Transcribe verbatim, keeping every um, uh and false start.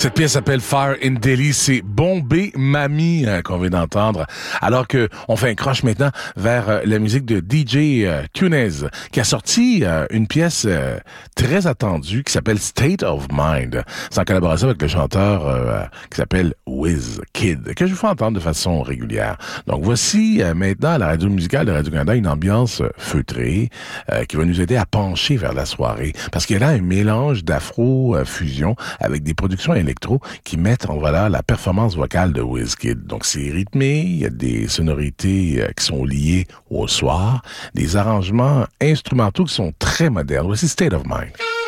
Cette pièce s'appelle Fire in Delhi. C'est Bombay Mami euh, qu'on vient d'entendre. Alors que on fait un croche maintenant vers euh, la musique de D J euh, Tunez, qui a sorti euh, une pièce euh, très attendue qui s'appelle State of Mind. C'est en collaboration avec le chanteur euh, qui s'appelle Wizkid, que je vous fais entendre de façon régulière. Donc voici euh, maintenant à la radio musicale de Radio-Canada une ambiance feutrée euh, qui va nous aider à pencher vers la soirée. Parce qu'il y a là un mélange d'afro-fusion avec des productions électroniques qui mettent en valeur la performance vocale de Wizkid. Donc, c'est rythmé, il y a des sonorités euh, qui sont liées au soir, des arrangements instrumentaux qui sont très modernes. Voici State of Mind.